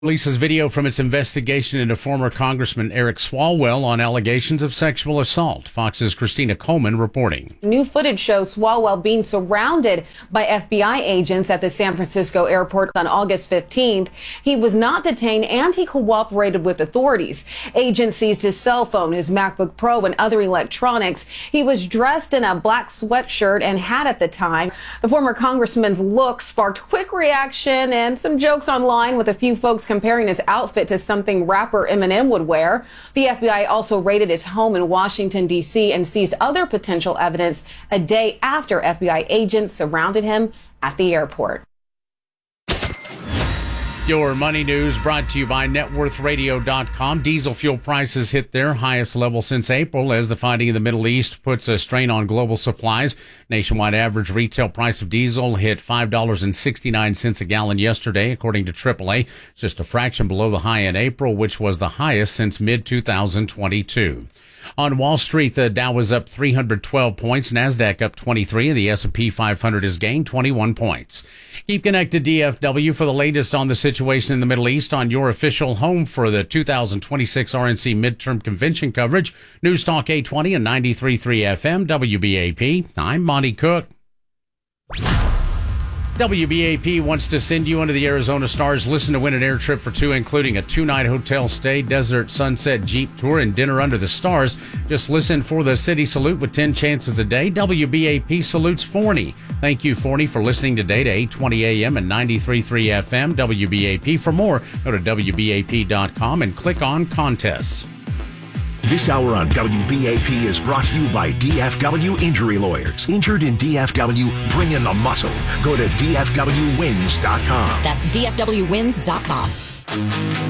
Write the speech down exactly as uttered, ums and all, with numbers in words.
Releases video from its investigation into former Congressman Eric Swalwell on allegations of sexual assault. Fox's Christina Coleman reporting. New footage shows Swalwell being surrounded by F B I agents at the San Francisco airport on August fifteenth. He was not detained and he cooperated with authorities. Agents seized his cell phone, his MacBook Pro, and other electronics. He was dressed in a black sweatshirt and hat at the time. The former congressman's look sparked quick reaction and some jokes online, with a few folks comparing his outfit to something rapper Eminem would wear. The F B I also raided his home in Washington, D C and seized other potential evidence a day after F B I agents surrounded him at the airport. Your money news brought to you by net worth radio dot com. Diesel fuel prices hit their highest level since April as the fighting in the Middle East puts a strain on global supplies. Nationwide average retail price of diesel hit five dollars and sixty-nine cents a gallon yesterday, according to triple A, just a fraction below the high in April, which was the highest since mid twenty twenty-two. On Wall Street, the Dow was up three hundred twelve points, NASDAQ up twenty-three, and the S and P five hundred has gained twenty-one points. Keep connected D F W for the latest on the situation in the Middle East on your official home for the two thousand twenty-six R N C midterm convention coverage. News Talk eight twenty and ninety-three point three F M, W B A P. I'm Monty Cook. W B A P wants to send you under the Arizona Stars. Listen to win an air trip for two, including a two-night hotel stay, desert sunset Jeep tour, and dinner under the stars. Just listen for the City Salute with ten chances a day. W B A P salutes Forney. Thank you, Forney, for listening today to eight twenty A M and ninety-three point three F M. W B A P. For more, go to W B A P dot com and click on contests. This hour on W B A P is brought to you by D F W Injury Lawyers. Injured in D F W, bring in the muscle. Go to D F W wins dot com. That's D F W wins dot com.